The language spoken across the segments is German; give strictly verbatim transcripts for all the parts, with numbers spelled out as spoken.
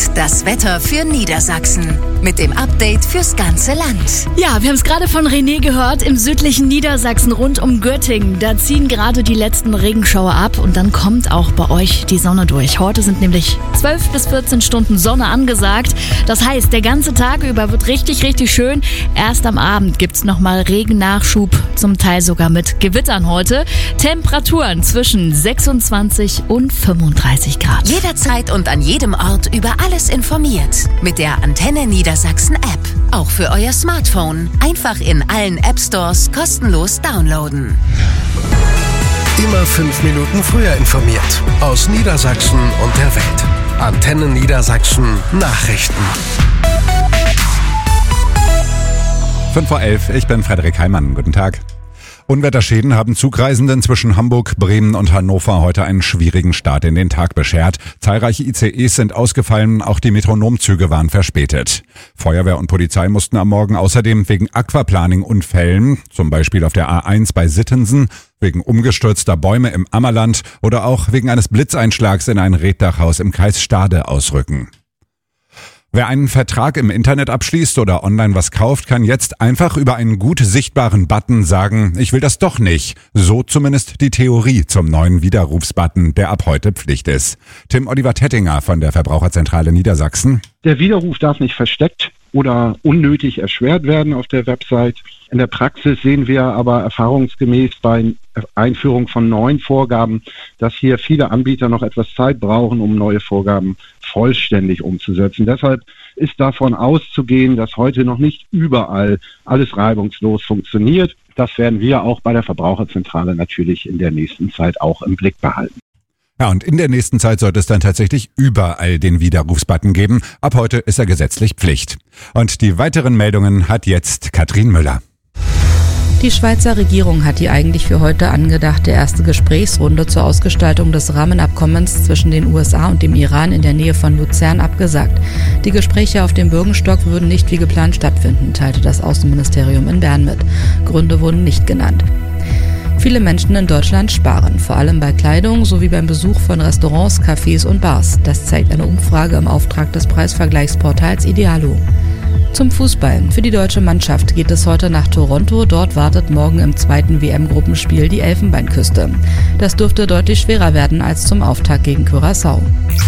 das Wetter für Niedersachsen. Mit dem Update fürs ganze Land. Ja, wir haben es gerade von René gehört. Im südlichen Niedersachsen rund um Göttingen. Da ziehen gerade die letzten Regenschauer ab und dann kommt auch bei euch die Sonne durch. Heute sind nämlich zwölf bis vierzehn Stunden Sonne angesagt. Das heißt, der ganze Tag über wird richtig, richtig schön. Erst am Abend gibt's nochmal Regennachschub, zum Teil sogar mit Gewittern heute. Temperaturen zwischen sechsundzwanzig und fünfunddreißig Grad. Jederzeit und an jedem Ort über alles informiert. Mit der Antenne Niedersachsen App. Auch für euer Smartphone. Einfach in allen App-Stores kostenlos downloaden. Immer fünf Minuten früher informiert. Aus Niedersachsen und der Welt. Antenne Niedersachsen Nachrichten. fünf vor elf, ich bin Frederik Heimann. Guten Tag. Unwetterschäden haben Zugreisenden zwischen Hamburg, Bremen und Hannover heute einen schwierigen Start in den Tag beschert. Zahlreiche I C Es sind ausgefallen, auch die Metronomzüge waren verspätet. Feuerwehr und Polizei mussten am Morgen außerdem wegen Aquaplaning-Unfällen, zum Beispiel auf der A eins bei Sittensen, wegen umgestürzter Bäume im Ammerland oder auch wegen eines Blitzeinschlags in ein Reetdachhaus im Kreis Stade ausrücken. Wer einen Vertrag im Internet abschließt oder online was kauft, kann jetzt einfach über einen gut sichtbaren Button sagen, ich will das doch nicht. So zumindest die Theorie zum neuen Widerrufsbutton, der ab heute Pflicht ist. Tim Oliver Tettinger von der Verbraucherzentrale Niedersachsen. Der Widerruf darf nicht versteckt oder unnötig erschwert werden auf der Website. In der Praxis sehen wir aber erfahrungsgemäß bei Einführung von neuen Vorgaben, dass hier viele Anbieter noch etwas Zeit brauchen, um neue Vorgaben vollständig umzusetzen. Deshalb ist davon auszugehen, dass heute noch nicht überall alles reibungslos funktioniert. Das werden wir auch bei der Verbraucherzentrale natürlich in der nächsten Zeit auch im Blick behalten. Ja, und in der nächsten Zeit sollte es dann tatsächlich überall den Widerrufsbutton geben. Ab heute ist er gesetzlich Pflicht. Und die weiteren Meldungen hat jetzt Katrin Müller. Die Schweizer Regierung hat die eigentlich für heute angedachte erste Gesprächsrunde zur Ausgestaltung des Rahmenabkommens zwischen den U S A und dem Iran in der Nähe von Luzern abgesagt. Die Gespräche auf dem Bürgenstock würden nicht wie geplant stattfinden, teilte das Außenministerium in Bern mit. Gründe wurden nicht genannt. Viele Menschen in Deutschland sparen, vor allem bei Kleidung sowie beim Besuch von Restaurants, Cafés und Bars. Das zeigt eine Umfrage im Auftrag des Preisvergleichsportals Idealo. Zum Fußball. Für die deutsche Mannschaft geht es heute nach Toronto. Dort wartet morgen im zweiten W M-Gruppenspiel die Elfenbeinküste. Das dürfte deutlich schwerer werden als zum Auftakt gegen Curaçao.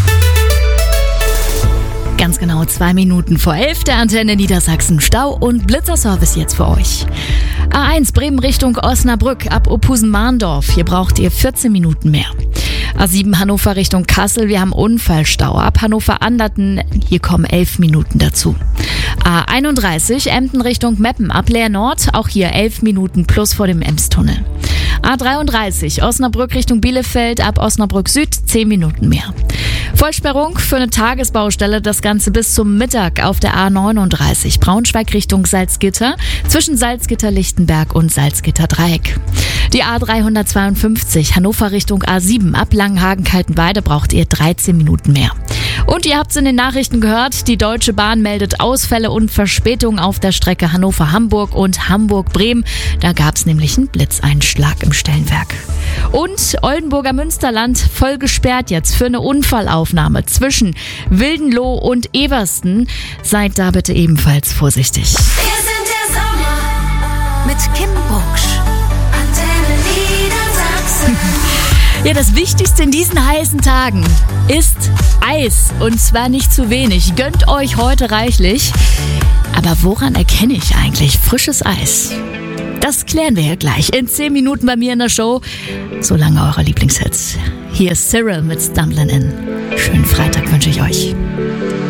Ganz genau zwei Minuten vor elf, der Antenne Niedersachsen Stau- und Blitzerservice jetzt für euch. A eins Bremen Richtung Osnabrück ab Ophusen-Mahndorf. Hier braucht ihr vierzehn Minuten mehr. A sieben Hannover Richtung Kassel. Wir haben Unfallstau ab Hannover-Anderten. Hier kommen elf Minuten dazu. A einunddreißig Emden Richtung Meppen ab Leer Nord. Auch hier elf Minuten plus vor dem Emstunnel. A dreiunddreißig Osnabrück Richtung Bielefeld ab Osnabrück Süd zehn Minuten mehr. Vollsperrung für eine Tagesbaustelle, das Ganze bis zum Mittag auf der A neununddreißig Braunschweig Richtung Salzgitter, zwischen Salzgitter-Lichtenberg und Salzgitter-Dreieck. Die A dreihundertzweiundfünfzig Hannover Richtung A sieben ab Langenhagen-Kaltenweide braucht ihr dreizehn Minuten mehr. Und ihr habt es in den Nachrichten gehört, die Deutsche Bahn meldet Ausfälle und Verspätungen auf der Strecke Hannover-Hamburg und Hamburg-Bremen. Da gab es nämlich einen Blitzeinschlag im Stellwerk. Und Oldenburger Münsterland voll gesperrt jetzt für eine Unfallaufnahme zwischen Wildenloh und Eversten. Seid da bitte ebenfalls vorsichtig. Wir sind der Sommer mit Kim Bucksch. Antenne Niedersachsen. Ja, das Wichtigste in diesen heißen Tagen ist Eis. Und zwar nicht zu wenig. Gönnt euch heute reichlich. Aber woran erkenne ich eigentlich frisches Eis? Das klären wir ja gleich in zehn Minuten bei mir in der Show. Solange eure Lieblingshits. Hier ist Cyril mit Stumblin' In. Schönen Freitag wünsche ich euch.